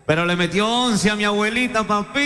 Pero le metió 11 a mi abuelita, papi.